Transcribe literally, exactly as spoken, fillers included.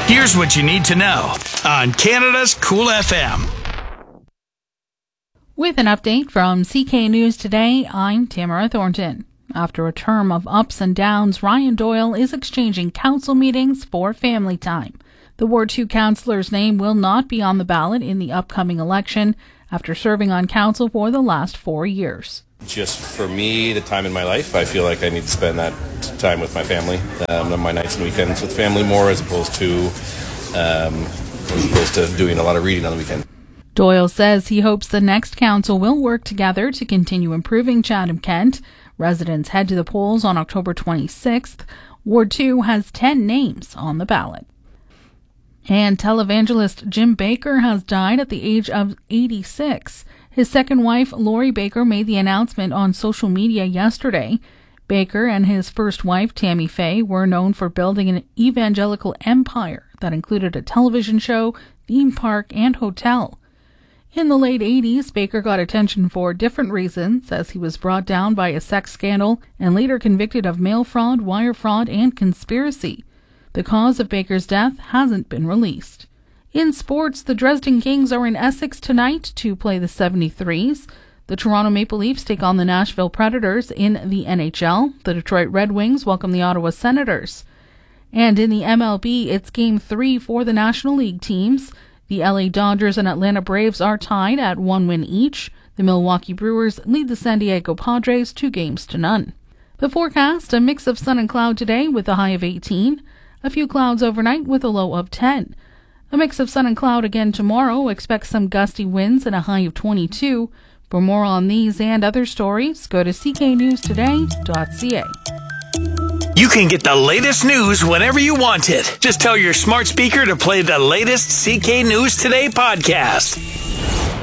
Here's what you need to know on Canada's Cool F M. With an update from C K News Today, I'm Tamara Thornton. After a term of ups and downs, Ryan Doyle is exchanging council meetings for family time. The Ward two councillor's name will not be on the ballot in the upcoming election after serving on council for the last four years. Just for me, the time in my life, I feel like I need to spend that time with my family, um, on my nights and weekends with family more as opposed to um, as opposed to doing a lot of reading on the weekend. Doyle says he hopes the next council will work together to continue improving Chatham-Kent. Residents head to the polls on October twenty-sixth. Ward two has ten names on the ballot. And televangelist Jim Baker has died at the age of eighty-six. His second wife, Lori Baker, made the announcement on social media yesterday. Baker and his first wife, Tammy Faye, were known for building an evangelical empire that included a television show, theme park, and hotel. In the late eighties, Baker got attention for different reasons, as he was brought down by a sex scandal and later convicted of mail fraud, wire fraud, and conspiracy. The cause of Baker's death hasn't been released. In sports, the Dresden Kings are in Essex tonight to play the seventy-threes. The Toronto Maple Leafs take on the Nashville Predators in the N H L. The Detroit Red Wings welcome the Ottawa Senators. And in the M L B, it's Game three for the National League teams. The L A Dodgers and Atlanta Braves are tied at one win each. The Milwaukee Brewers lead the San Diego Padres two games to none. The forecast, a mix of sun and cloud today with a high of eighteen. A few clouds overnight with a low of ten. A mix of sun and cloud again tomorrow. Expect some gusty winds and a high of twenty-two. For more on these and other stories, go to c k news today dot c a. You can get the latest news whenever you want it. Just tell your smart speaker to play the latest C K News Today podcast.